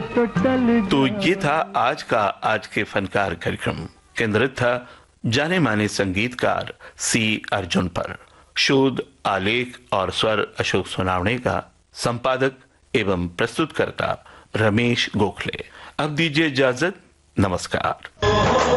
तो टल तो ये था आज के फनकार कार्यक्रम। केंद्रित था जाने माने संगीतकार सी अर्जुन पर। शोध, आलेख और स्वर अशोक सोनावणे का। संपादक एवं प्रस्तुतकर्ता रमेश गोखले। अब दीजिए इजाजत। नमस्कार।